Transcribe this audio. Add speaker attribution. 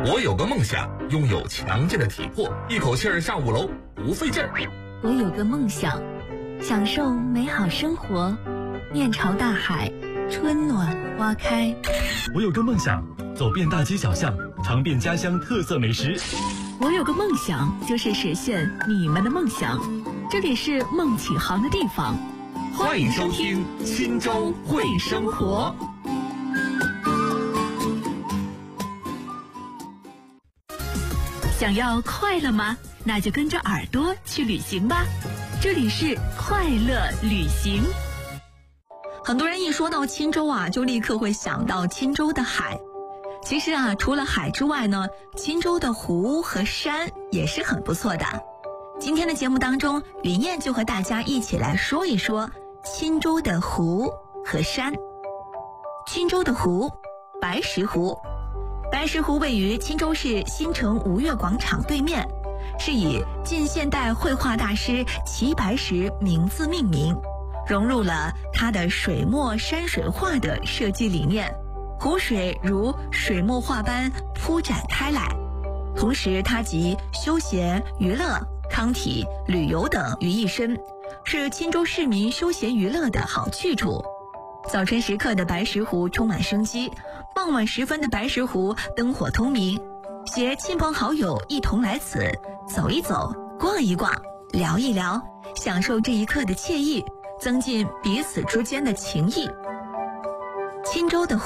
Speaker 1: 我有个梦想，拥有强健的体魄，一口气儿上5楼不费劲儿。
Speaker 2: 我有个梦想，享受美好生活，面朝大海，春暖花开。
Speaker 3: 我有个梦想，走遍大街小巷，尝遍家乡特色美食。
Speaker 2: 我有个梦想，就是实现你们的梦想。这里是梦启航的地方，
Speaker 1: 欢迎收听钦州会生活。
Speaker 2: 想要快乐吗？那就跟着耳朵去旅行吧。这里是快乐旅行。
Speaker 4: 很多人一说到钦州啊，就立刻会想到钦州的海。其实啊，除了海之外呢，钦州的湖和山也是很不错的。今天的节目当中，云燕就和大家一起来说一说钦州的湖和山。钦州的湖，白石湖。白石湖位于钦州市新城吴越广场对面，是以近现代绘画大师齐白石名字命名，融入了他的水墨山水画的设计理念。湖水如水墨画般铺展开来，同时它集休闲、娱乐、康体、旅游等于一身，是钦州市民休闲娱乐的好去处。早晨时刻的白石湖充满生机，傍晚时分的白石湖灯火通明，携亲朋好友一同来此走一走、逛一逛、聊一聊，享受这一刻的惬意，增进彼此之间的情谊。钦州的